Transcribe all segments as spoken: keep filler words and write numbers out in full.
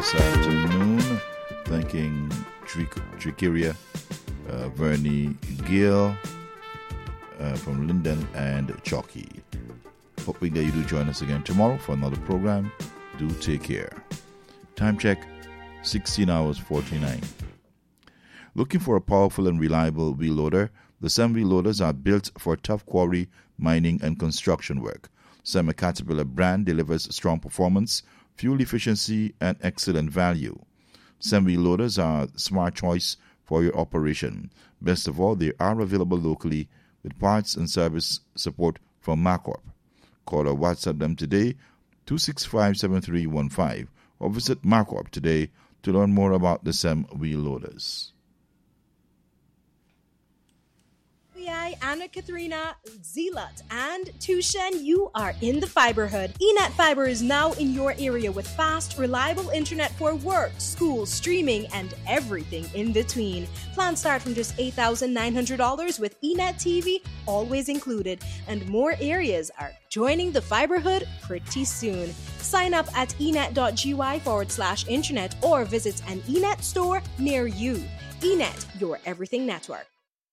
this afternoon. Thanking Trikeria, uh, Vernie Gill uh, from Linden, and Chalky. Hoping that you do join us again tomorrow for another program. Do take care. Time check, sixteen hours forty-nine. Looking for a powerful and reliable wheel loader? The Sem wheel loaders are built for tough quarry, mining, and construction work. Sem, a Caterpillar brand, delivers strong performance, fuel efficiency, and excellent value. Sem wheel loaders are a smart choice for your operation. Best of all, they are available locally with parts and service support from Marcorp. Call or WhatsApp them today, two six five, seven three one five, or visit Marcorp today to learn more about the Sem wheel loaders. Anna Katharina, Zealot, and Tushen, you are in the Fiberhood. eNet Fiber is now in your area with fast, reliable internet for work, school, streaming, and everything in between. Plans start from just eight thousand nine hundred dollars with eNet T V always included, and more areas are joining the Fiberhood pretty soon. Sign up at enet.gy forward slash internet or visit an eNet store near you. eNet, your everything network.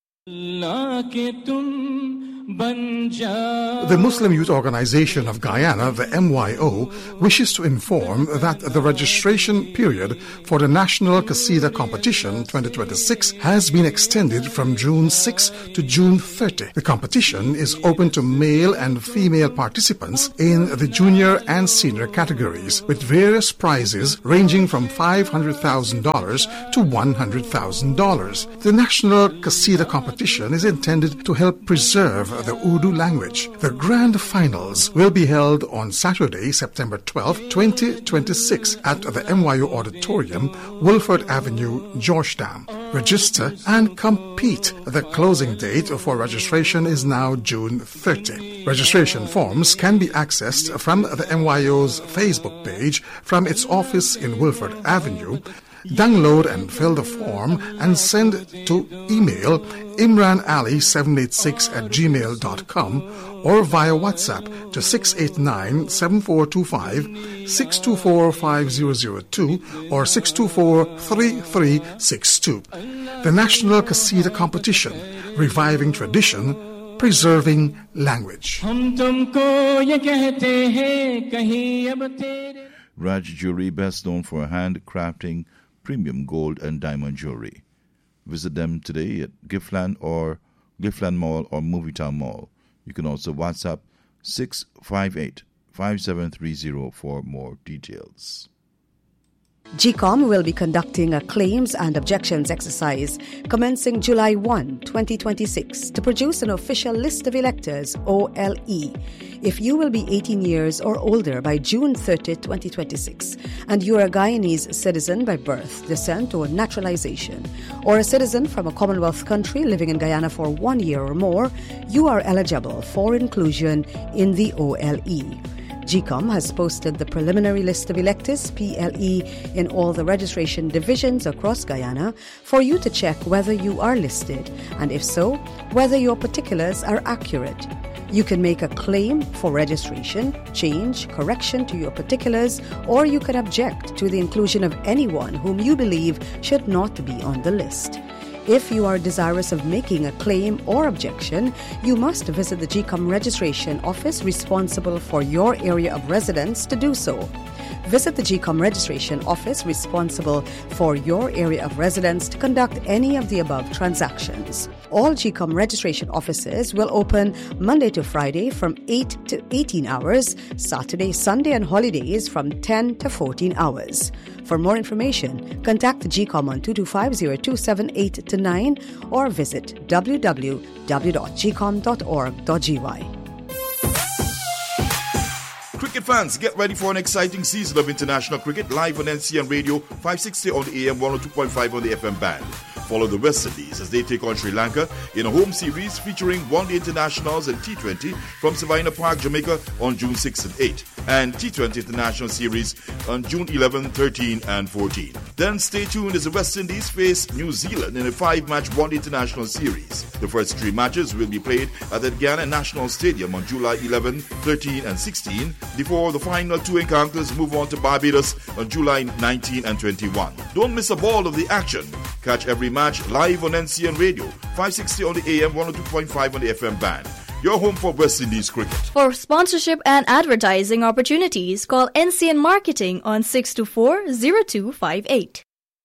The Muslim Youth Organization of Guyana, the M Y O, wishes to inform that the registration period for the National Qasida Competition twenty twenty-six has been extended from June sixth to June thirtieth. The competition is open to male and female participants in the junior and senior categories, with various prizes ranging from five hundred thousand dollars to one hundred thousand dollars. The National Qasida Competition is intended to help preserve the Urdu language. The grand finals will be held on Saturday, September twelfth, twenty twenty-six at the M Y O Auditorium, Wilford Avenue, Georgetown. Register and compete. The closing date for registration is now June thirtieth. Registration forms can be accessed from the M Y O's Facebook page from its office in Wilford Avenue. Download and fill the form and send to email imran ali seven eight six at gmail dot com or via WhatsApp to six eight nine, seven four two five, six two four, five zero zero two or six two four, three three six two. The National Qasida Competition, reviving tradition, preserving language. Raj Jewelry, best known for handcrafting premium gold and diamond jewelry. Visit them today at Giftland or Giftland Mall or Movietown Mall. You can also WhatsApp six five eight, five seven three zero for more details. G COM will be conducting a claims and objections exercise commencing July first, twenty twenty-six to produce an official list of electors, O L E. If you will be eighteen years or older by June thirtieth, twenty twenty-six, and you are a Guyanese citizen by birth, descent, or naturalization, or a citizen from a Commonwealth country living in Guyana for one year or more, you are eligible for inclusion in the O L E. G COM has posted the preliminary list of electors, P L E, in all the registration divisions across Guyana for you to check whether you are listed, and if so, whether your particulars are accurate. You can make a claim for registration, change, correction to your particulars, or you can object to the inclusion of anyone whom you believe should not be on the list. If you are desirous of making a claim or objection, you must visit the G COM registration office responsible for your area of residence to do so. Visit the G COM registration office responsible for your area of residence to conduct any of the above transactions. All G COM registration offices will open Monday to Friday from eight to eighteen hours, Saturday, Sunday and holidays from ten to fourteen hours. For more information, contact the G COM on two two five, zero two seven eight to nine or visit w w w dot g com dot org dot g y. Cricket fans, get ready for an exciting season of international cricket live on N C N Radio, five sixty on the A M, one oh two point five on the F M band. Follow the West Indies as they take on Sri Lanka in a home series featuring one-day internationals and T twenty from Savannah Park, Jamaica on June sixth and eighth. and T twenty International Series on June eleventh, thirteenth, and fourteenth. Then stay tuned as the West Indies face New Zealand in a five-match One Day International Series. The first three matches will be played at the Guyana National Stadium on July eleventh, thirteenth, and sixteenth, before the final two encounters move on to Barbados on July nineteenth and twenty-first. Don't miss a ball of the action. Catch every match live on N C N Radio, five sixty on the A M, one oh two point five on the F M band. Your home for West Indies cricket. For sponsorship and advertising opportunities, call N C N Marketing on six two four, zero two five eight.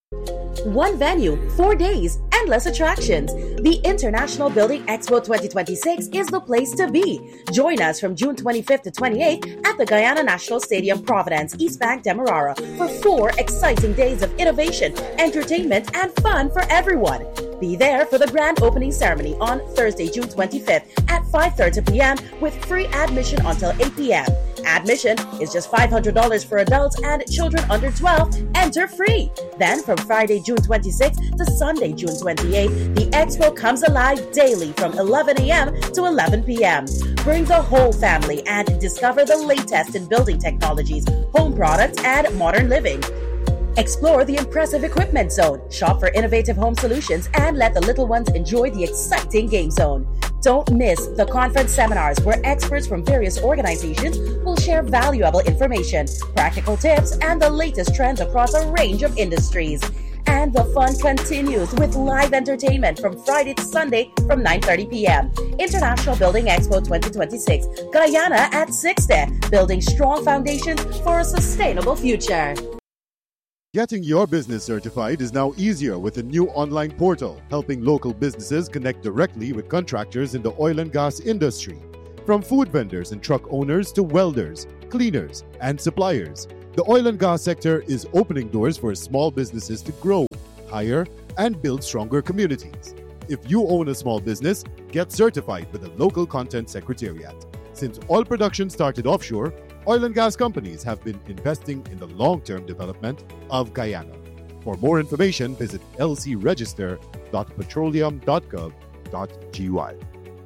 One venue, four days, endless attractions. The International Building Expo twenty twenty-six is the place to be. Join us from June twenty-fifth to twenty-eighth at the Guyana National Stadium, Providence, East Bank, Demerara for four exciting days of innovation, entertainment, and fun for everyone. Be there for the grand opening ceremony on Thursday, June twenty-fifth at five thirty p.m. with free admission until eight p.m. Admission is just five hundred dollars for adults, and children under twelve enter free. Then from Friday, June twenty-sixth to Sunday, June twenty-eighth, the expo comes alive daily from eleven a.m. to eleven p.m. Bring the whole family and discover the latest in building technologies, home products, and modern living. Explore the impressive equipment zone, shop for innovative home solutions, and let the little ones enjoy the exciting game zone. Don't miss the conference seminars where experts from various organizations will share valuable information, practical tips, and the latest trends across a range of industries. And the fun continues with live entertainment from Friday to Sunday from nine thirty p.m. International Building Expo twenty twenty-six, Guyana at sixty, building strong foundations for a sustainable future. Getting your business certified is now easier with a new online portal, helping local businesses connect directly with contractors in the oil and gas industry. From food vendors and truck owners to welders, cleaners, and suppliers, the oil and gas sector is opening doors for small businesses to grow, hire, and build stronger communities. If you own a small business, get certified with a local content secretariat. Since oil production started offshore, oil and gas companies have been investing in the long-term development of Guyana. For more information, visit l c register dot petroleum dot gov dot g y.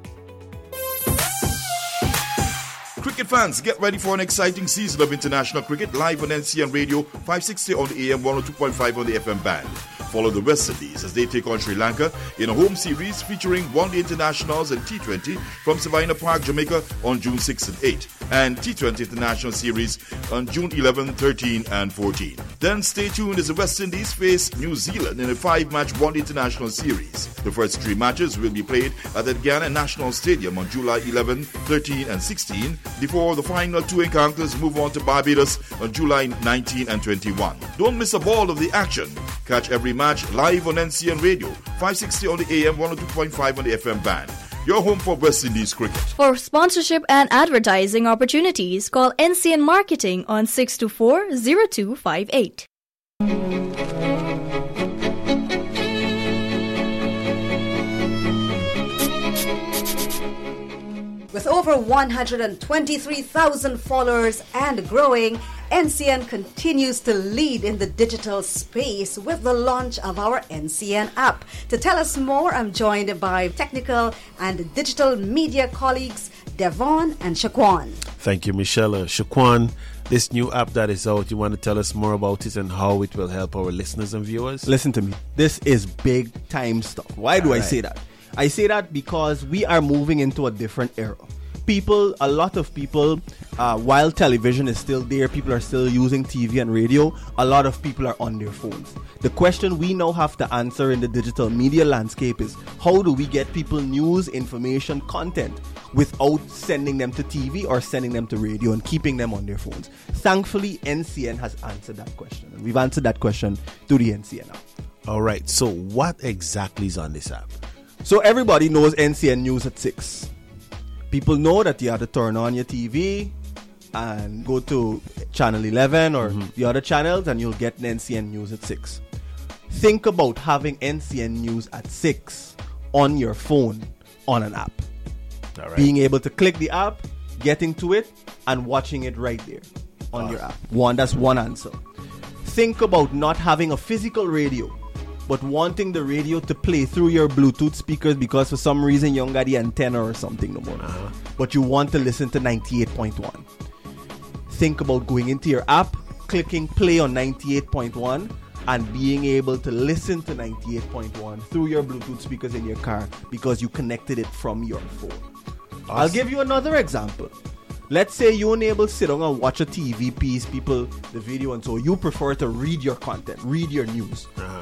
Cricket fans, get ready for an exciting season of international cricket live on N C N Radio, five sixty on the A M, one oh two point five on the F M band. Follow the West Indies as they take on Sri Lanka in a home series featuring one-day internationals and T twenty from Savannah Park, Jamaica on June sixth and eighth, and T twenty International Series on June eleventh, thirteenth, and fourteenth. Then stay tuned as the West Indies face New Zealand in a five-match one-day international series. The first three matches will be played at the Guyana National Stadium on July eleventh, thirteenth, and sixteenth, before the final two encounters move on to Barbados on July nineteenth and twenty-first. Don't miss a ball of the action. Catch every match live on N C N Radio, five sixty on the A M, one oh two point five on the F M band. Your home for West Indies cricket. For sponsorship and advertising opportunities, call N C N Marketing on six two four, zero two five eight. With over one hundred twenty-three thousand followers and growing, N C N continues to lead in the digital space with the launch of our N C N app. To tell us more, I'm joined by technical and digital media colleagues Devon and Shaquan. Thank you, Michelle. Uh, Shaquan, this new app that is out, you want to tell us more about it and how it will help our listeners and viewers? Listen to me. This is big time stuff. Why do All I right. say that? I say that because we are moving into a different era. People, a lot of people, uh, while television is still there, people are still using T V and radio, a lot of people are on their phones. The question we now have to answer in the digital media landscape is, how do we get people news, information, content without sending them to T V or sending them to radio and keeping them on their phones? Thankfully, N C N has answered that question. And we've answered that question through the N C N app. All right, so what exactly is on this app? So everybody knows N C N News at six. People know that you have to turn on your T V and go to channel eleven or mm-hmm. the other channels and you'll get N C N News at six. Think about having N C N News at six on your phone on an app. All right. Being able to click the app, getting to it, and watching it right there on wow. your app. One, that's one answer. Think about not having a physical radio, but wanting the radio to play through your Bluetooth speakers because for some reason you don't got the antenna or something no more. Uh-huh. But you want to listen to ninety-eight point one. think about going into your app, clicking play on ninety-eight point one, and being able to listen to ninety-eight point one through your Bluetooth speakers in your car because you connected it from your phone. Awesome. I'll give you another example. Let's say you're unable to sit down and watch a T V piece, people, the video, and so you prefer to read your content, read your news. Uh-huh.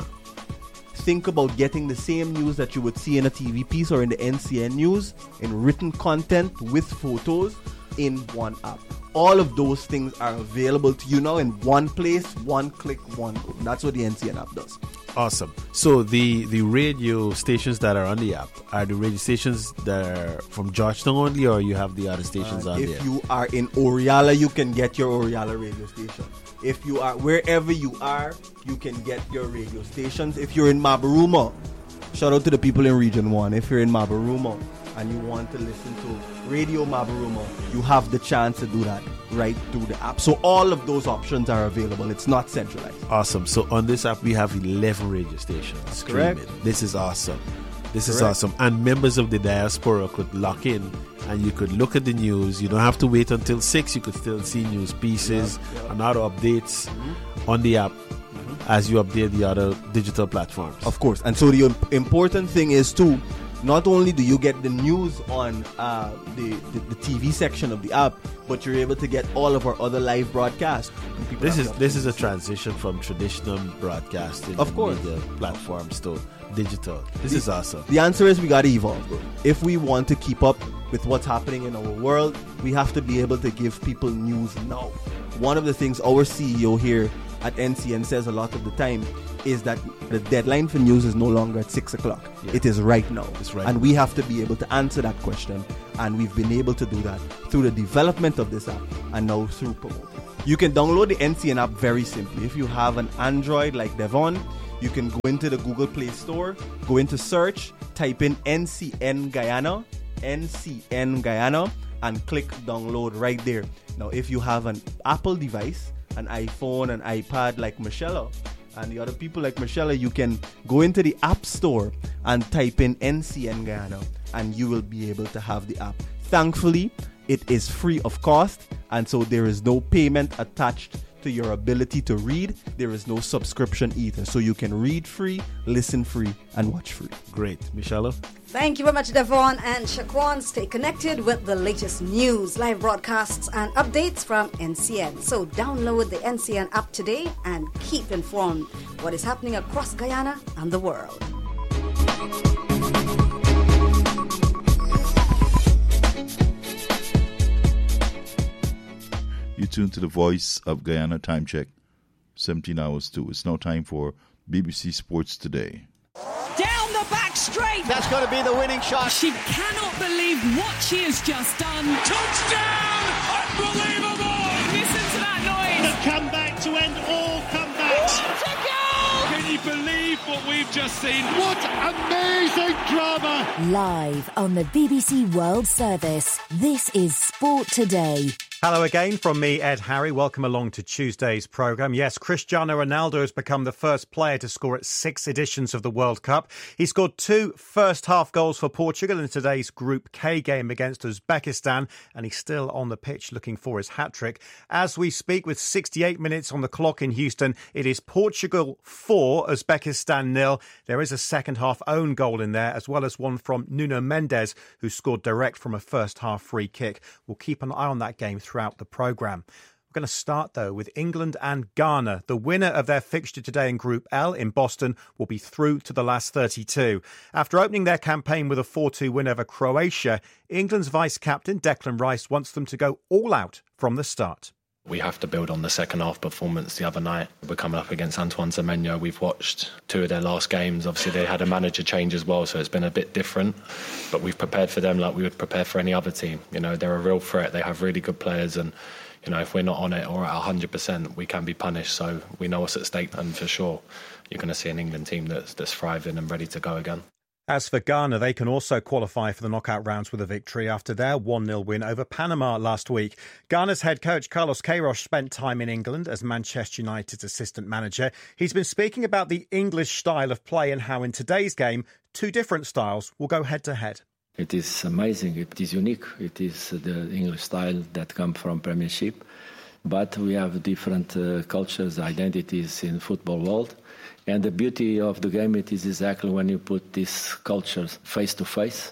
Think about getting the same news that you would see in a T V piece or in the N C N news in written content with photos in one app. All of those things are available to you now in one place, one click, one go. That's what the N C N app does. Awesome. So the, the radio stations that are on the app, are the radio stations that are from Georgetown only, or you have the other stations uh, on if there? If you are in Oriala, you can get your Oriala radio station. If you are, wherever you are, you can get your radio stations. If you're in Mabaruma, shout out to the people in Region one. If you're in Mabaruma and you want to listen to Radio Mabaruma, you have the chance to do that right through the app. So all of those options are available. It's not centralized. Awesome. So on this app, we have eleven radio stations. That's correct. This is awesome. This correct. is awesome. And members of the diaspora could lock in and you could look at the news. You don't have to wait until six. You could still see news pieces yeah, yeah. and other updates mm-hmm. on the app mm-hmm. as you update the other digital platforms. Of course. And so the important thing is too, not only do you get the news on uh, the, the, the T V section of the app, but you're able to get all of our other live broadcasts. This is this is a transition from traditional broadcasting of and course. media platforms to digital. This the, is awesome. The answer is we got to evolve, bro. If we want to keep up with what's happening in our world, we have to be able to give people news now. One of the things our C E O here at N C N says a lot of the time is that the deadline for news is no longer at six o'clock. Yeah. It is right now. It's right. And we have to be able to answer that question. And we've been able to do that through the development of this app and now through promoting. You can download the N C N app very simply. If you have an Android like Devon, you can go into the Google Play Store, go into search, type in N C N Guyana, N C N Guyana, and click download right there. Now, if you have an Apple device, an iPhone, an iPad like Michelle and the other people like Michelle, you can go into the App Store and type in N C N Guyana and you will be able to have the app. Thankfully, it is free of cost, and so there is no payment attached to your ability to read. There is no subscription either. So you can read free, listen free, and watch free. Great. Michelle? Thank you very much, Devon and Shaquan. Stay connected with the latest news, live broadcasts, and updates from N C N. So download the N C N app today and keep informed what is happening across Guyana and the world. You tune to the Voice of Guyana. Time check, seventeen hours two. It's now time for B B C Sports Today. Down the back straight. That's got to be the winning shot. She cannot believe what she has just done. Touchdown! Unbelievable! Listen to that noise. The comeback to end all comebacks. What a goal! Can you believe what we've just seen? What amazing drama! Live on the B B C World Service, this is Sport Today. Hello again from me, Ed Harry. Welcome along to Tuesday's programme. Yes, Cristiano Ronaldo has become the first player to score at six editions of the World Cup. He scored two first-half goals for Portugal in today's Group K game against Uzbekistan, and he's still on the pitch looking for his hat-trick. As we speak, with sixty-eight minutes on the clock in Houston, it is Portugal four, Uzbekistan nil. There is a second-half own goal in there, as well as one from Nuno Mendes, who scored direct from a first-half free kick. We'll keep an eye on that game throughout the programme. We're going to start, though, with England and Ghana. The winner of their fixture today in Group L in Boston will be through to the last thirty-two. After opening their campaign with a four two win over Croatia, England's vice-captain Declan Rice wants them to go all out from the start. We have to build on the second half performance the other night. We're coming up against Antoine Semenyo. We've watched two of their last games. Obviously, they had a manager change as well, so it's been a bit different. But we've prepared for them like we would prepare for any other team. You know, they're a real threat. They have really good players, and you know, if we're not on it or at one hundred percent, we can be punished. So we know what's at stake, and for sure, you're going to see an England team that's, that's thriving and ready to go again. As for Ghana, they can also qualify for the knockout rounds with a victory after their one nil win over Panama last week. Ghana's head coach Carlos Queiroz spent time in England as Manchester United's assistant manager. He's been speaking about the English style of play and how in today's game, two different styles will go head-to-head. It is amazing. It is unique. It is the English style that comes from Premiership. but we have different uh, cultures, identities in football world. And the beauty of the game it is exactly when you put these cultures face to face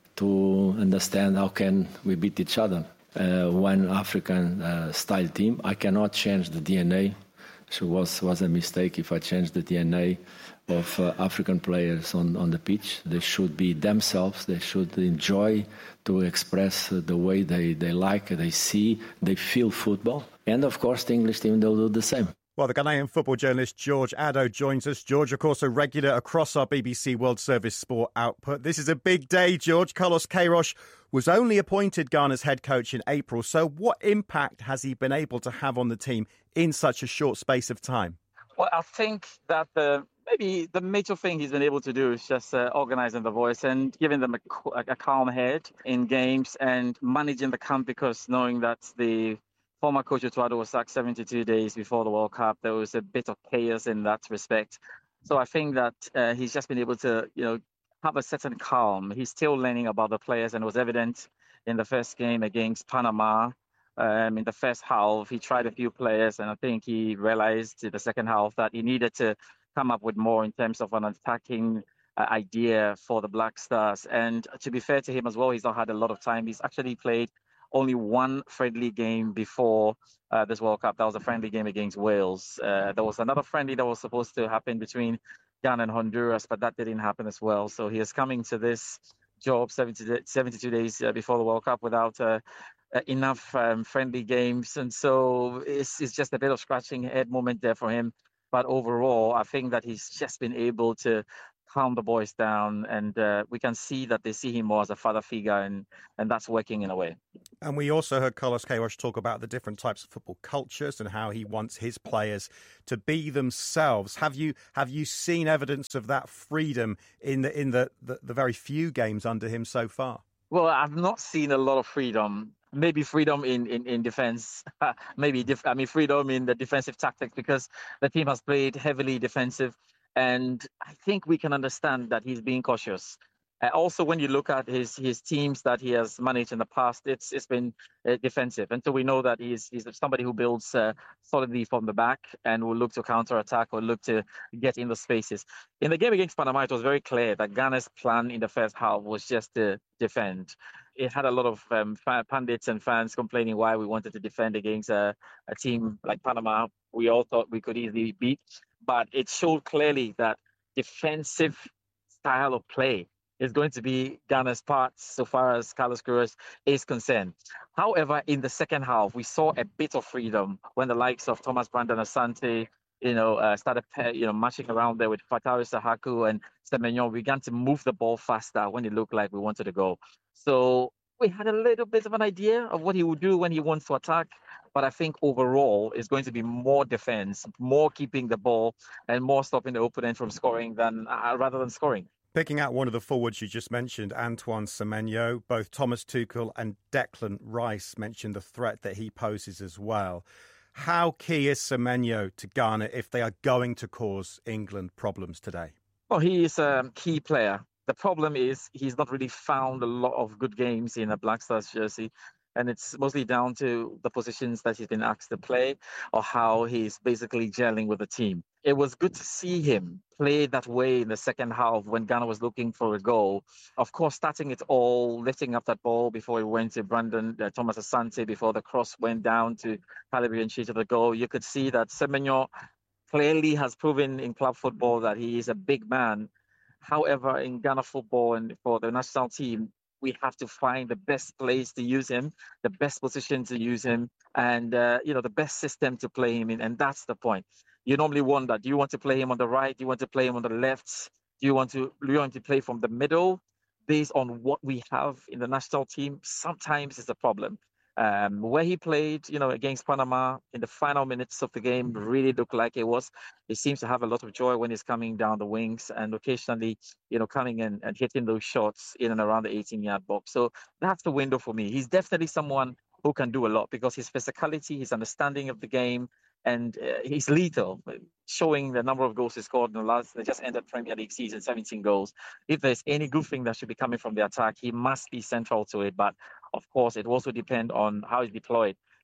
to understand how can we beat each other. Uh, one African uh, style team, I cannot change the D N A. So it was, was a mistake if I changed the D N A of uh, African players on, on the pitch. They should be themselves. They should enjoy to express uh, the way they, they like, they see, they feel football. And of course, the English team, they'll do the same. Well, the Ghanaian football journalist George Addo joins us. George, of course, a regular across our B B C World Service sport output. This is a big day, George. Carlos Queiroz was only appointed Ghana's head coach in April. So what impact has he been able to have on the team in such a short space of time? Well, I think that the, maybe the major thing he's been able to do is just uh, organizing the voice and giving them a, a calm head in games and managing the camp, because knowing that the former coach Otuado was sacked seventy-two days before the World Cup, there was a bit of chaos in that respect. So I think that uh, he's just been able to, you know, have a certain calm. He's still learning about the players, and it was evident in the first game against Panama. Um, in the first half, he tried a few players, and I think he realized in the second half that he needed to come up with more in terms of an attacking uh, idea for the Black Stars. And to be fair to him as well, he's not had a lot of time. He's actually played only one friendly game before uh, this World Cup. That was a friendly game against Wales. Uh, there was another friendly that was supposed to happen between Ghana and Honduras, but that didn't happen as well. So he is coming to this job seventy, seventy-two days uh, before the World Cup without uh, uh, enough um, friendly games. And so it's, it's just a bit of scratching head moment there for him. But overall, I think that he's just been able to calm the boys down, and uh, we can see that they see him more as a father figure, and, and that's working in a way. And we also heard Carlos Queiroz talk about the different types of football cultures and how he wants his players to be themselves. Have you have you seen evidence of that freedom in the in the, the, the very few games under him so far? Well, I've not seen a lot of freedom. Maybe freedom in, in, in defense, maybe def- I mean freedom in the defensive tactics, because the team has played heavily defensive. And I think we can understand that he's being cautious. Uh, also, when you look at his his teams that he has managed in the past, it's it's been uh, defensive. And so we know that he's he's somebody who builds uh, solidly from the back and will look to counterattack or look to get in the spaces. In the game against Panama, it was very clear that Ghana's plan in the first half was just to defend. It had a lot of um, pundits and fans complaining why we wanted to defend against a, a team like Panama. We all thought we could easily beat. But it showed clearly that defensive style of play is going to be Ghana's part so far as Carlos Queiroz is concerned. However, in the second half, we saw a bit of freedom when the likes of Thomas Brandon Asante, you know, uh, started, you know, marching around there with Fatawu Sahaku and Semenyo. We began to move the ball faster when it looked like we wanted to go. So we had a little bit of an idea of what he would do when he wants to attack. But I think overall it's going to be more defense, more keeping the ball, and more stopping the opponent from scoring than uh, rather than scoring. Picking out one of the forwards you just mentioned, Antoine Semenyo, both Thomas Tuchel and Declan Rice mentioned the threat that he poses as well. How key is Semenyo to Ghana if they are going to cause England problems today? Well, he is a key player. The problem is he's not really found a lot of good games in a Black Stars jersey. And it's mostly down to the positions that he's been asked to play or how he's basically gelling with the team. It was good to see him play that way in the second half when Ghana was looking for a goal. Of course, starting it all, lifting up that ball before it went to Brandon, uh, Thomas Asante, before the cross went down to Calabrian Chi to the goal. You could see that Semenyo clearly has proven in club football that he is a big man. However, in Ghana football and for the national team, we have to find the best place to use him, the best position to use him, and uh, you know the best system to play him in. And that's the point. You normally wonder, do you want to play him on the right? Do you want to play him on the left? Do you want to, do you want to play from the middle? Based on what we have in the national team, sometimes it's a problem. Um, where he played, you know, against Panama in the final minutes of the game really looked like it was. He seems to have a lot of joy when he's coming down the wings and occasionally, you know, coming in and hitting those shots in and around the eighteen-yard box. So that's the window for me. He's definitely someone who can do a lot because his physicality, his understanding of the game, and uh, he's lethal, showing the number of goals he scored in the last, they just ended Premier League season, seventeen goals. If there's any good thing that should be coming from the attack, he must be central to it. But of course, it also depends on how he's deployed.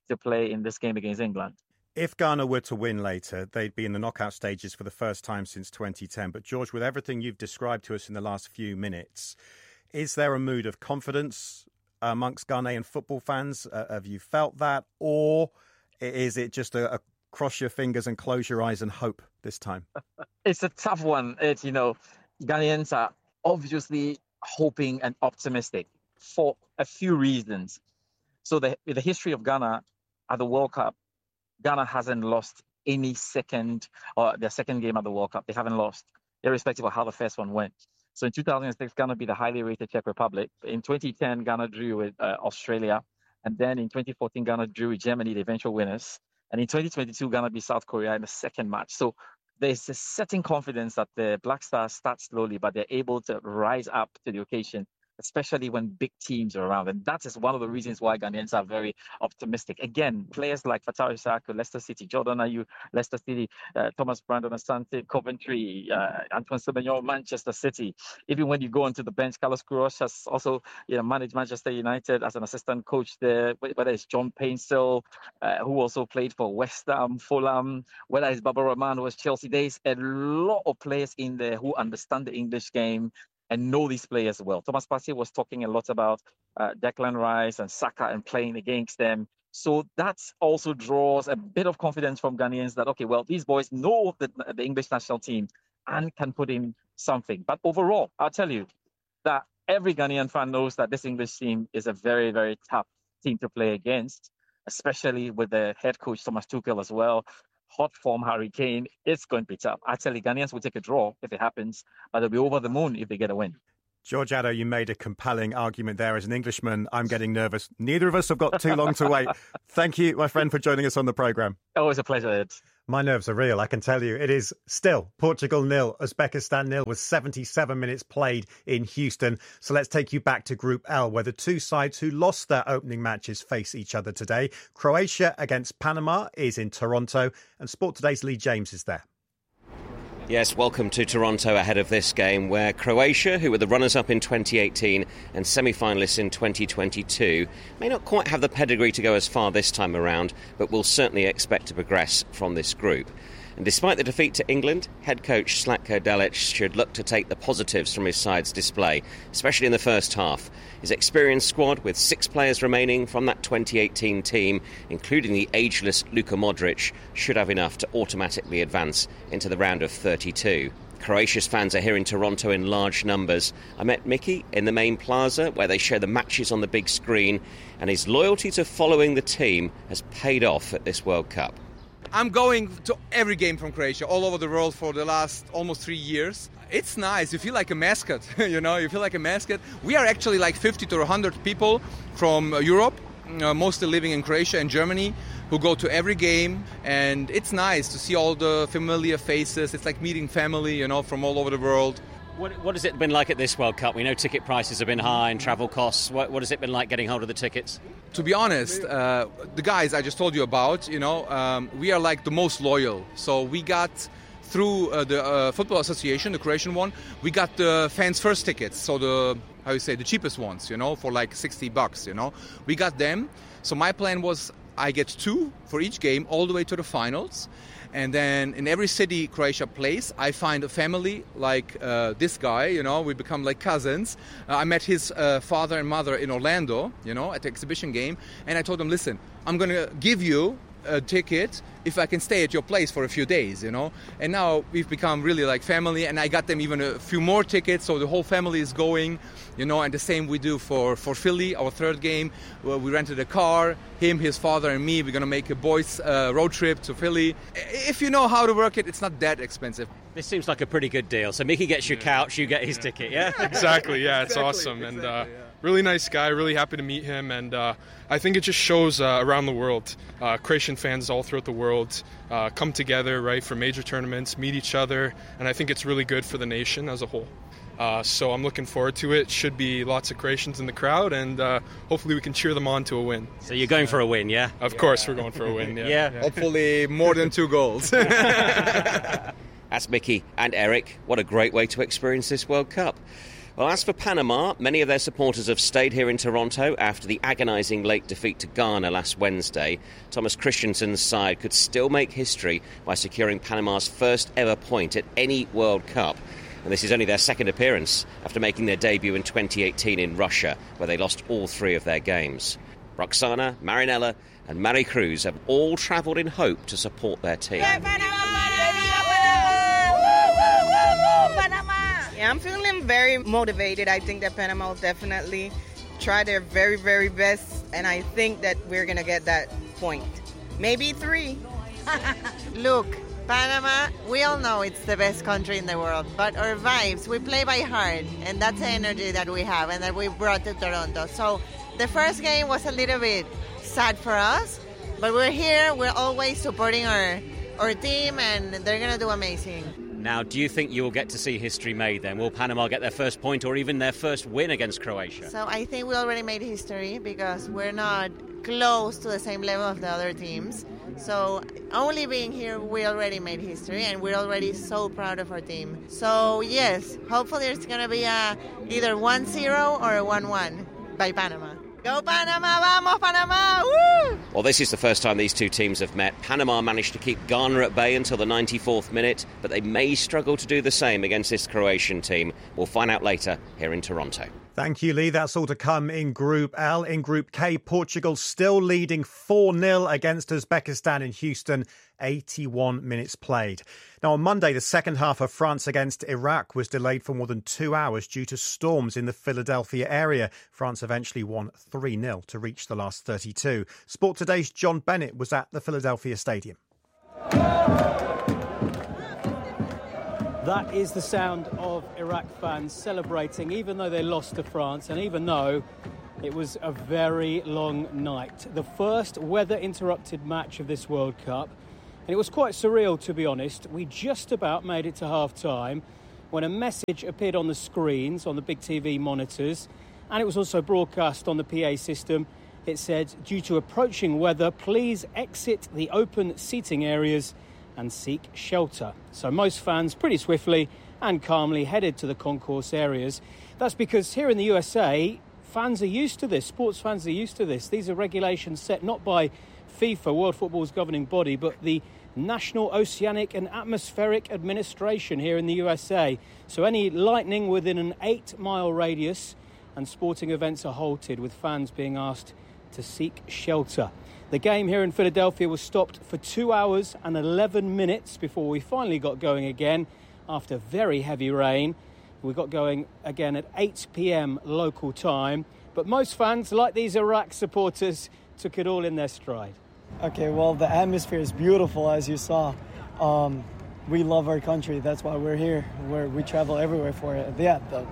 to play in this game against England. If Ghana were to win later, they'd be in the knockout stages for the first time since twenty ten. But George, with everything you've described to us in the last few minutes, is there a mood of confidence amongst Ghanaian football fans? Uh, have you felt that? Or is it just a, a cross your fingers and close your eyes and hope this time? It's a tough one. It, you know, Ghanaians are obviously hoping and optimistic for a few reasons. So the, the history of Ghana at the World Cup, Ghana hasn't lost any second or their second game at the World Cup. They haven't lost, irrespective of how the first one went. So in two thousand six, Ghana beat the highly rated Czech Republic. In twenty ten, Ghana drew with uh, Australia. And then in twenty fourteen, Ghana drew with Germany, the eventual winners. And in twenty twenty-two, Ghana beat South Korea in the second match. So there's a certain confidence that the Black Stars start slowly, but they're able to rise up to the occasion, especially when big teams are around. And that is one of the reasons why Ghanaians are very optimistic. Again, players like Fatawu Issahaku, Leicester City, Jordan Ayew, Leicester City, uh, Thomas Brandon Asante, Coventry, uh, Antoine Semenyo, Manchester City. Even when you go onto the bench, Carlos Queiroz has also you know, managed Manchester United as an assistant coach there, whether it's John Painstill, uh, who also played for West Ham, Fulham, whether it's Baba Rahman, who was Chelsea. There's a lot of players in there who understand the English game and know these players well. Thomas Partey was talking a lot about uh, Declan Rice and Saka and playing against them. So that also draws a bit of confidence from Ghanaians that, okay, well, these boys know the, the English national team and can put in something. But overall, I'll tell you that every Ghanaian fan knows that this English team is a very, very tough team to play against, especially with the head coach, Thomas Tuchel, as well. Hot form Harry Kane, it's going to be tough. Actually, Ghanaians will take a draw if it happens, but they'll be over the moon if they get a win. George Addo, you made a compelling argument there. As an Englishman, I'm getting nervous. Neither of us have got too long to wait. Thank you, my friend, for joining us on the programme. Always a pleasure, Ed. My nerves are real, I can tell you. It is still Portugal nil, Uzbekistan nil, with seventy-seven minutes played in Houston. So let's take you back to Group L, where the two sides who lost their opening matches face each other today. Croatia against Panama is in Toronto, and Sport Today's Lee James is there. Yes, welcome to Toronto ahead of this game where Croatia, who were the runners-up in twenty eighteen and semi-finalists in twenty twenty-two, may not quite have the pedigree to go as far this time around, but will certainly expect to progress from this group. And despite the defeat to England, head coach Zlatko Dalic should look to take the positives from his side's display, especially in the first half. His experienced squad, with six players remaining from that twenty eighteen team, including the ageless Luka Modric, should have enough to automatically advance into the round of thirty-two. Croatia's fans are here in Toronto in large numbers. I met Mickey in the main plaza, where they show the matches on the big screen, and his loyalty to following the team has paid off at this World Cup. I'm going to every game from Croatia, all over the world for the last almost three years. It's nice. You feel like a mascot, you know, you feel like a mascot. We are actually like fifty to one hundred people from Europe, uh, mostly living in Croatia and Germany, who go to every game. And it's nice to see all the familiar faces. It's like meeting family, you know, from all over the world. What, what has it been like at this World Cup? We know ticket prices have been high and travel costs. What, what has it been like getting hold of the tickets? To be honest, uh, the guys I just told you about, you know, um, we are like the most loyal. So we got through uh, the uh, Football Association, the Croatian one, we got the fans first tickets. So the, how you say, the cheapest ones, you know, for like sixty bucks, you know. We got them. So my plan was I get two for each game all the way to the finals. And then in every city Croatia plays, I find a family like uh, this guy, you know, we become like cousins. Uh, I met his uh, father and mother in Orlando, you know, at the exhibition game. And I told them, listen, I'm going to give you a ticket if I can stay at your place for a few days, you know. And now we've become really like family, and I got them even a few more tickets, so the whole family is going, you know. And the same we do for, for Philly, our third game. Well, we rented a car, him, his father, and me. We're going to make a boys' uh, road trip to Philly. If you know how to work it, it's not that expensive. This seems like a pretty good deal. So Mickey gets your couch, you get his yeah. ticket, yeah? Exactly, yeah, it's exactly, awesome. Exactly, and uh, yeah. really nice guy, really happy to meet him. And uh, I think it just shows uh, around the world, uh, Croatian fans all throughout the world uh, come together, right, for major tournaments, meet each other. And I think it's really good for the nation as a whole. Uh, so I'm looking forward to it. Should be lots of Croatians in the crowd, and uh, hopefully we can cheer them on to a win. So you're going for a win, yeah? Of yeah. course we're going for a win, yeah. yeah. yeah. Hopefully more than two goals. That's Mickey and Eric. What a great way to experience this World Cup. Well, as for Panama, many of their supporters have stayed here in Toronto after the agonising late defeat to Ghana last Wednesday. Thomas Christensen's side could still make history by securing Panama's first ever point at any World Cup. And this is only their second appearance after making their debut in twenty eighteen in Russia, where they lost all three of their games. Roxana, Marinella and Mary Cruz have all travelled in hope to support their team. Yeah, I'm feeling very motivated. I think that Panama will definitely try their very, very best, and I think that we're going to get that point. Maybe three. Look, Panama, we all know it's the best country in the world, but our vibes, we play by heart, and that's the energy that we have and that we brought to Toronto. So the first game was a little bit sad for us, but we're here, we're always supporting our, our team, and they're going to do amazing. Now, do you think you will get to see history made then? Will Panama get their first point or even their first win against Croatia? So I think we already made history because we're not close to the same level of the other teams. So only being here, we already made history and we're already so proud of our team. So yes, hopefully it's going to be a, either one zero or a one one by Panama. Go Panama, vamos Panama, woo! Well, this is the first time these two teams have met. Panama managed to keep Ghana at bay until the ninety-fourth minute, but they may struggle to do the same against this Croatian team. We'll find out later here in Toronto. Thank you, Lee. That's all to come in Group L. In Group K, Portugal still leading four nil against Uzbekistan in Houston, eighty-one minutes played. Now, on Monday, the second half of France against Iraq was delayed for more than two hours due to storms in the Philadelphia area. France eventually won three nil to reach the last thirty-two. Sport Today's John Bennett was at the Philadelphia Stadium. That is the sound of Iraq fans celebrating, even though they lost to France and even though it was a very long night. The first weather-interrupted match of this World Cup. And it was quite surreal, to be honest. We just about made it to half-time when a message appeared on the screens, on the big T V monitors, and it was also broadcast on the P A system. It said, due to approaching weather, please exit the open seating areas and seek shelter. So most fans pretty swiftly and calmly headed to the concourse areas. That's because here in the U S A, fans are used to this. Sports fans are used to this. These are regulations set not by FIFA, World Football's governing body, but the National Oceanic and Atmospheric Administration here in the U S A. So any lightning within an eight-mile radius and sporting events are halted, with fans being asked to seek shelter. The game here in Philadelphia was stopped for two hours and eleven minutes before we finally got going again after very heavy rain. We got going again at eight p.m. local time. But most fans, like these Iraq supporters, took it all in their stride. Okay, well, the atmosphere is beautiful, as you saw. Um, we love our country. That's why we're here. We're, we travel everywhere for it. Yeah, the,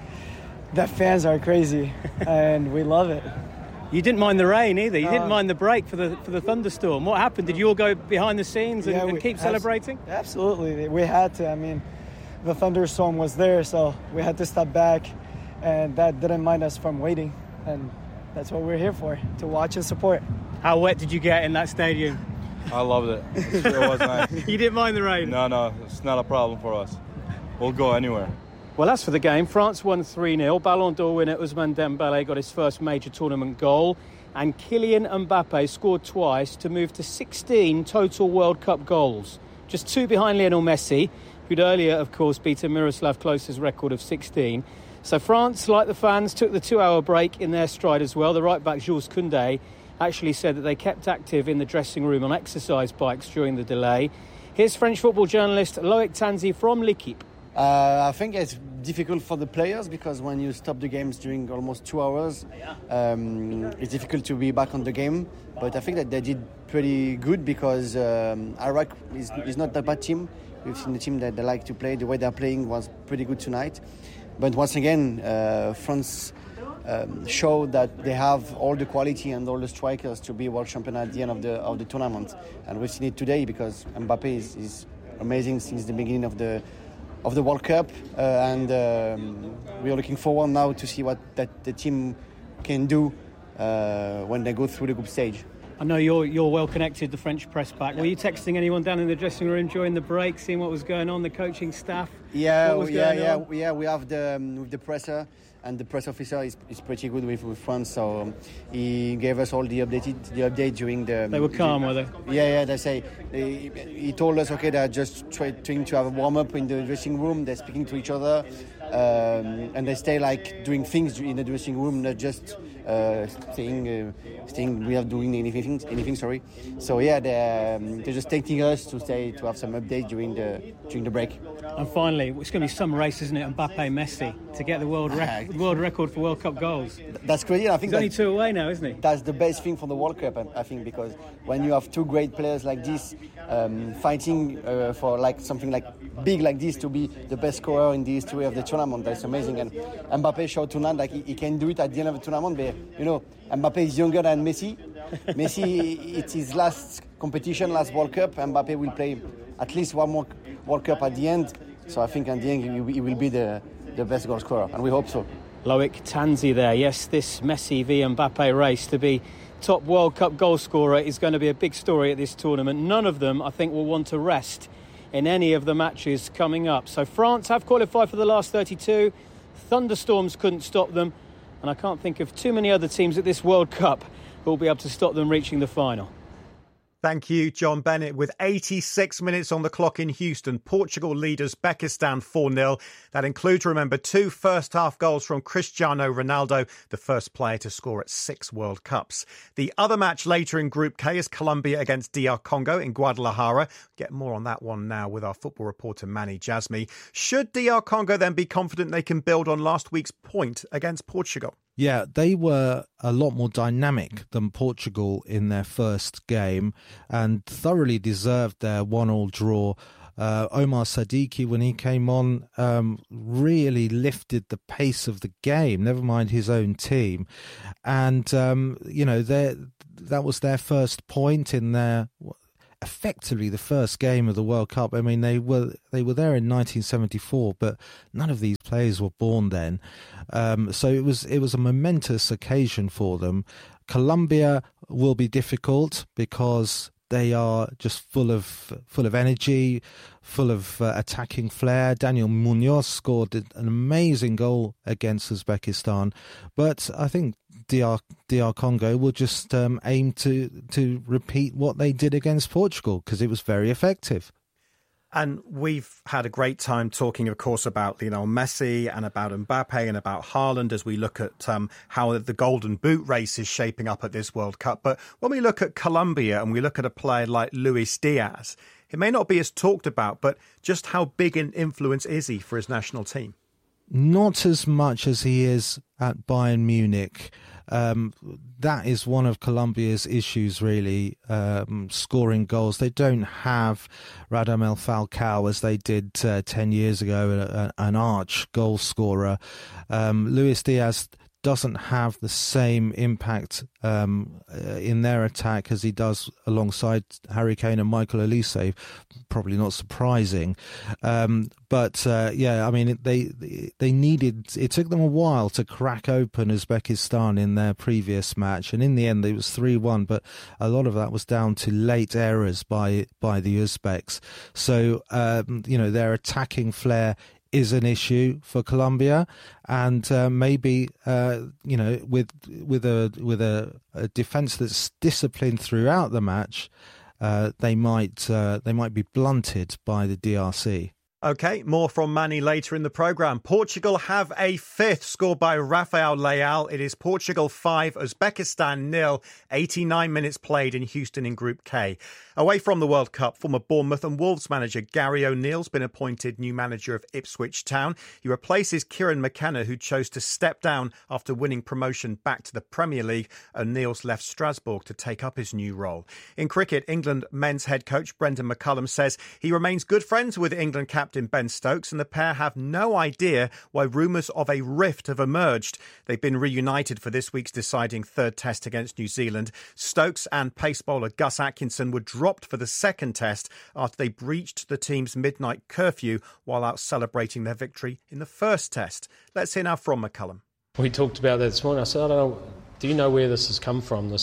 the fans are crazy, and we love it. You didn't mind the rain either. You didn't Um, mind the break for the for the thunderstorm. What happened? Did you all go behind the scenes and, Yeah, and we- keep abs- celebrating? Absolutely. We had to. I mean, the thunderstorm was there, so we had to step back, and that didn't mind us from waiting. And that's what we're here for, to watch and support. How wet did you get in that stadium? I loved it. It was nice. You didn't mind the rain? No, no, it's not a problem for us. We'll go anywhere. Well, as for the game, France won three nil. Ballon d'Or winner Ousmane Dembélé got his first major tournament goal. And Kylian Mbappe scored twice to move to sixteen total World Cup goals. Just two behind Lionel Messi, who'd earlier, of course, beaten Miroslav Klose's record of sixteen. So France, like the fans, took the two-hour break in their stride as well. The right-back, Jules Koundé, actually said that they kept active in the dressing room on exercise bikes during the delay. Here's French football journalist Loic Tanzi from L'Équipe. Uh, I think it's difficult for the players because when you stop the games during almost two hours, um, it's difficult to be back on the game. But I think that they did pretty good because um, Iraq is, is not a bad team. We've seen the team that they like to play. The way they're playing was pretty good tonight. But once again, uh, France um, showed that they have all the quality and all the strikers to be world champion at the end of the of the tournament. And we've seen it today because Mbappe is, is amazing since the beginning of the of the World Cup, uh, and um, we are looking forward now to see what that the team can do uh, when they go through the group stage. I know you're you're well connected, the French press pack. Were you texting anyone down in the dressing room during the break, seeing what was going on, the coaching staff? Yeah, what was yeah, going yeah, on? yeah. We have the um, with the presser, and the press officer is, is pretty good with, with France. So um, he gave us all the updated the update during the. They were calm, the, were they? Yeah, yeah. They say they, he told us okay, they're just trying to have a warm up in the dressing room. They're speaking to each other, um, and they stay like doing things in the dressing room, not just. Uh, staying, uh, staying without doing anything. Anything, sorry. So yeah, they're, um, they're just taking us to stay to have some updates during the during the break. And finally, it's going to be some race, isn't it? Mbappe, Messi to get the world rec- uh, world record for World Cup goals. That's crazy. I think he's only two away now, isn't he? That's the best thing for the World Cup, I think, because when you have two great players like this um, fighting uh, for like something like big like this to be the best scorer in the history of the tournament, that's amazing. And Mbappe showed tonight like he, he can do it at the end of the tournament. But you know, Mbappe is younger than Messi. Messi, it's his last competition, last World Cup. Mbappe will play at least one more World Cup at the end. So I think at the end he will be the, the best goal scorer, and we hope so. Loic Tanzi there. Yes, this Messi v Mbappe race to be top World Cup goal scorer is going to be a big story at this tournament. None of them, I think, will want to rest in any of the matches coming up. So France have qualified for the last thirty-two. Thunderstorms couldn't stop them. And I can't think of too many other teams at this World Cup who will be able to stop them reaching the final. Thank you, John Bennett. With eighty-six minutes on the clock in Houston, Portugal lead Uzbekistan four nil. That includes, remember, two first-half goals from Cristiano Ronaldo, the first player to score at six World Cups. The other match later in Group K is Colombia against D R Congo in Guadalajara. Get more on that one now with our football reporter, Manny Jasmi. Should D R Congo then be confident they can build on last week's point against Portugal? Yeah, they were a lot more dynamic than Portugal in their first game and thoroughly deserved their one-all draw. Uh, Omar Sadiki, when he came on, um, really lifted the pace of the game, never mind his own team. And, um, you know, that was their first point in their... effectively the first game of the World Cup. I mean, they were they were there in nineteen seventy-four, but none of these players were born then. Um, so it was it was a momentous occasion for them. Colombia will be difficult because they are just full of full of energy, full of uh, attacking flair. Daniel Munoz scored an amazing goal against Uzbekistan, but I think D R D R Congo will just um, aim to to repeat what they did against Portugal because it was very effective. And we've had a great time talking, of course, about Lionel Messi and about Mbappe and about Haaland as we look at um, how the Golden Boot race is shaping up at this World Cup. But when we look at Colombia and we look at a player like Luis Diaz, it may not be as talked about, but just how big an influence is he for his national team? Not as much as he is at Bayern Munich. Um, that is one of Colombia's issues, really, um, scoring goals. They don't have Radamel Falcao as they did uh, ten years ago, a, an arch goal scorer. Um, Luis Diaz doesn't have the same impact um, uh, in their attack as he does alongside Harry Kane and Michael Olise. Probably not surprising. Um, but, uh, yeah, I mean, they they needed... It took them a while to crack open Uzbekistan in their previous match. And in the end, it was three one. But a lot of that was down to late errors by, by the Uzbeks. So, um, you know, their attacking flair is an issue for Colombia, and uh, maybe uh, you know with with a with a, a defence that's disciplined throughout the match, uh, they might uh, they might be blunted by the D R C. OK, more from Manny later in the programme. Portugal have a fifth scored by Rafael Leal. It is Portugal five, Uzbekistan nil, eighty-nine minutes played in Houston in Group K. Away from the World Cup, former Bournemouth and Wolves manager Gary O'Neill's been appointed new manager of Ipswich Town. He replaces Kieran McKenna, who chose to step down after winning promotion back to the Premier League. O'Neill's left Strasbourg to take up his new role. In cricket, England men's head coach Brendan McCullum says he remains good friends with England captain Ben Stokes, and the pair have no idea why rumours of a rift have emerged. They've been reunited for this week's deciding third test against New Zealand. Stokes and pace bowler Gus Atkinson were dropped for the second test after they breached the team's midnight curfew while out celebrating their victory in the first test. Let's hear now from McCullum. We talked about that this morning. I said, I don't know, do you know where this has come from, this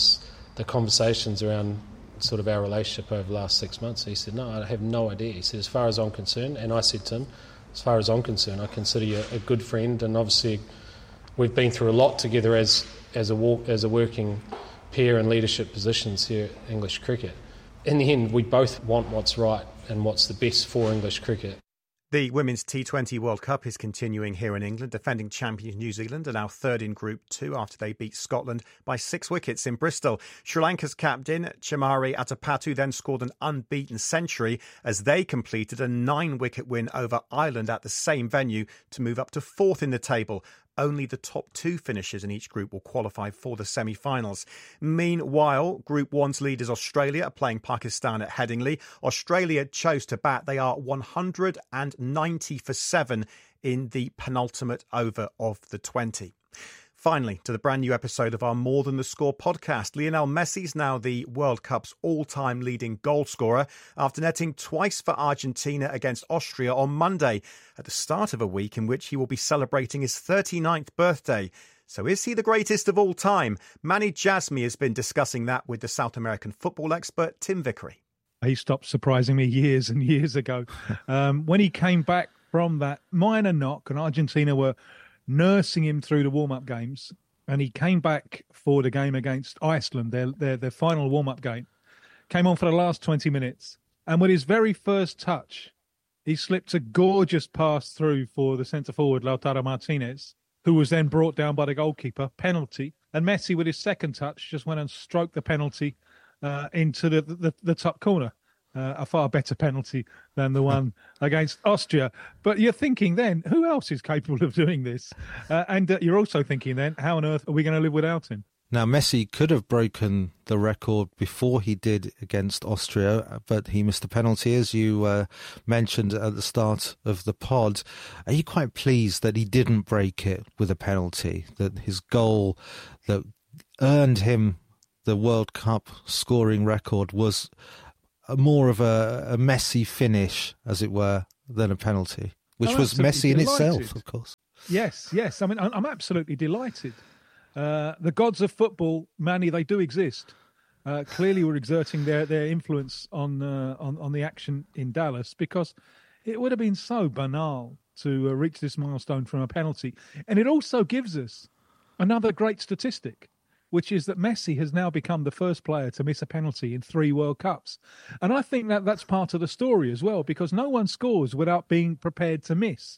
the conversations around sort of our relationship over the last six months. He said, no, I have no idea. He said, as far as I'm concerned, and I said to him, as far as I'm concerned, I consider you a good friend, and obviously we've been through a lot together as as a walk, as a working pair in leadership positions here at English cricket. In the end, we both want what's right and what's the best for English cricket. The Women's T twenty World Cup is continuing here in England. Defending champions New Zealand are now third in Group two after they beat Scotland by six wickets in Bristol. Sri Lanka's captain, Chamari Atapattu, then scored an unbeaten century as they completed a nine-wicket win over Ireland at the same venue to move up to fourth in the table. Only the top two finishers in each group will qualify for the semi-finals. Meanwhile, Group one's leaders Australia are playing Pakistan at Headingley. Australia chose to bat. They are one hundred ninety for seven in the penultimate over of the twenty. Finally, to the brand new episode of our More Than the Score podcast. Lionel Messi's now the World Cup's all-time leading goal scorer after netting twice for Argentina against Austria on Monday, at the start of a week in which he will be celebrating his thirty-ninth birthday. So is he the greatest of all time? Manny Jasmy has been discussing that with the South American football expert Tim Vickery. He stopped surprising me years and years ago. um, when he came back from that minor knock and Argentina were nursing him through the warm-up games, and he came back for the game against Iceland, their, their, their final warm-up game, came on for the last twenty minutes, and with his very first touch, he slipped a gorgeous pass through for the centre-forward, Lautaro Martinez, who was then brought down by the goalkeeper, penalty, and Messi, with his second touch, just went and stroked the penalty uh, into the, the, the top corner. Uh, a far better penalty than the one against Austria. But you're thinking then, who else is capable of doing this? Uh, and uh, you're also thinking then, how on earth are we going to live without him? Now, Messi could have broken the record before he did against Austria, but he missed a penalty, as you uh, mentioned at the start of the pod. Are you quite pleased that he didn't break it with a penalty, that his goal that earned him the World Cup scoring record was more of a, a Messi finish, as it were, than a penalty, which I'm was Messi in delighted. itself, of course. Yes, yes. I mean, I'm absolutely delighted. Uh, the gods of football, Manny, they do exist. Uh, clearly, were exerting their, their influence on, uh, on on the action in Dallas, because it would have been so banal to uh, reach this milestone from a penalty. And it also gives us another great statistic, which is that Messi has now become the first player to miss a penalty in three World Cups. And I think that that's part of the story as well, because no one scores without being prepared to miss.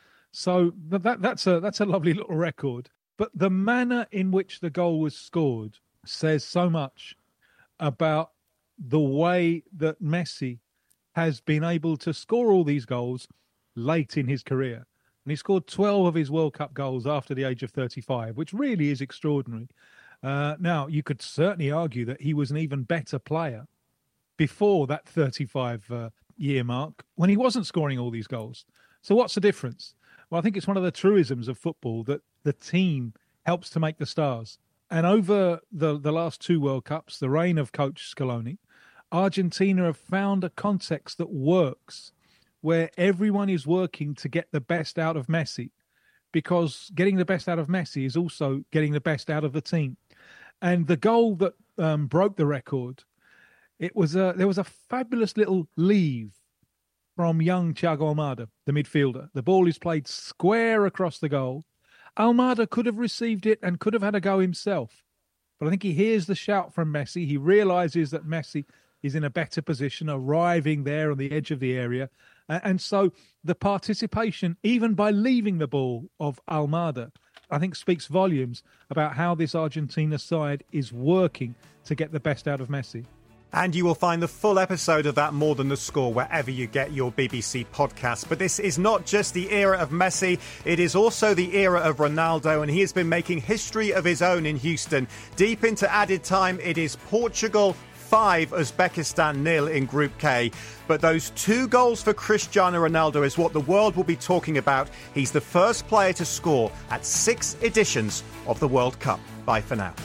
So that that's a that's a lovely little record. But the manner in which the goal was scored says so much about the way that Messi has been able to score all these goals late in his career. And he scored twelve of his World Cup goals after the age of thirty-five, which really is extraordinary. Uh, now, you could certainly argue that he was an even better player before that thirty-five-year uh, mark, when he wasn't scoring all these goals. So what's the difference? Well, I think it's one of the truisms of football that the team helps to make the stars. And over the, the last two World Cups, the reign of Coach Scaloni, Argentina have found a context that works, where everyone is working to get the best out of Messi, because getting the best out of Messi is also getting the best out of the team. And the goal that um, broke the record, it was a, there was a fabulous little leave from young Thiago Almada, the midfielder. The ball is played square across the goal. Almada could have received it and could have had a go himself. But I think he hears the shout from Messi. He realises that Messi is in a better position, arriving there on the edge of the area. And so the participation, even by leaving the ball, of Almada, I think speaks volumes about how this Argentina side is working to get the best out of Messi. And you will find the full episode of that More Than the Score wherever you get your B B C podcast. But this is not just the era of Messi, it is also the era of Ronaldo, and he has been making history of his own in Houston. Deep into added time, it is Portugal five, Uzbekistan nil in Group K. But those two goals for Cristiano Ronaldo is what the world will be talking about. He's the first player to score at six editions of the World Cup. Bye for now.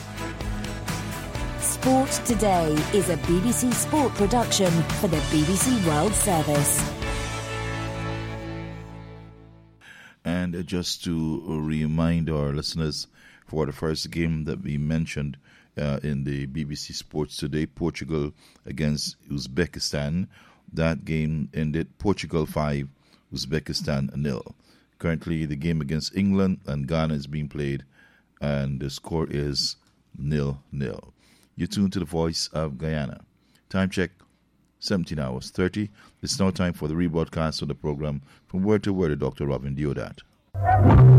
Sport Today is a B B C Sport production for the B B C World Service. And just to remind our listeners, for the first game that we mentioned uh, in the B B C Sports Today. Portugal against Uzbekistan. That game ended Portugal five, Uzbekistan nil. Currently, the game against England and Ghana is being played, and the score is nil nil. You're tuned to the Voice of Guyana. Time check, seventeen hours thirty. It's now time for the rebroadcast of the program from Word to Word with Doctor Robin Deodat.